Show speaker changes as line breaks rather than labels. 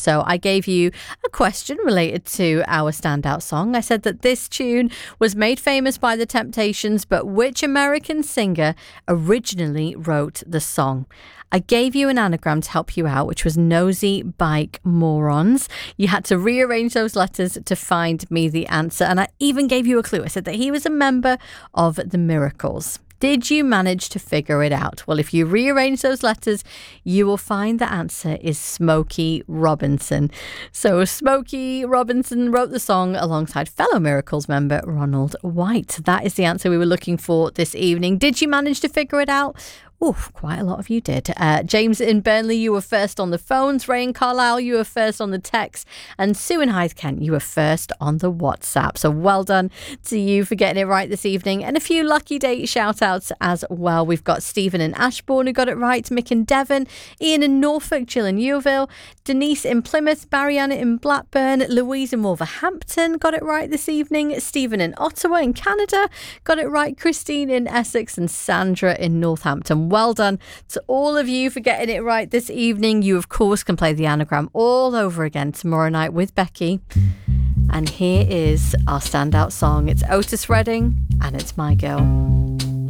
So I gave you a question related to our standout song. I said that this tune was made famous by The Temptations, but which American singer originally wrote the song? I gave you an anagram to help you out, which was nosy bike morons. You had to rearrange those letters to find me the answer. And I even gave you a clue. I said that he was a member of the Miracles. Did you manage to figure it out? Well, if you rearrange those letters, you will find the answer is Smokey Robinson. So Smokey Robinson wrote the song alongside fellow Miracles member Ronald White. That is the answer we were looking for this evening. Did you manage to figure it out? Quite a lot of you did. James in Burnley, you were first on the phones. Ray in Carlisle, you were first on the text. And Sue in Hythe Kent, you were first on the WhatsApp. So well done to you for getting it right this evening. And a few lucky date shout outs as well. We've got Stephen in Ashbourne who got it right, Mick in Devon, Ian in Norfolk, Jill in Yeovil, Denise in Plymouth, Barriana in Blackburn, Louise in Wolverhampton got it right this evening, Stephen in Ottawa in Canada got it right, Christine in Essex, and Sandra in Northampton. Well done to all of you for getting it right this evening. You, of course, can play the anagram all over again tomorrow night with Becky. And here is our standout song. It's Otis Redding and it's My Girl.